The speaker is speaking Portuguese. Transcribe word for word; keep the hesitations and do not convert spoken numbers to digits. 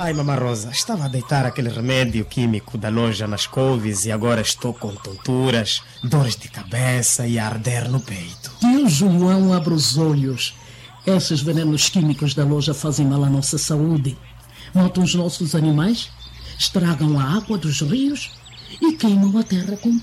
Ai, Mamã Rosa, estava a deitar aquele remédio químico da loja nas couves e agora estou com tonturas, dores de cabeça e a arder no peito. Tio João, abre os olhos. Esses venenos químicos da loja fazem mal à nossa saúde. Matam os nossos animais, estragam a água dos rios e queimam a terra com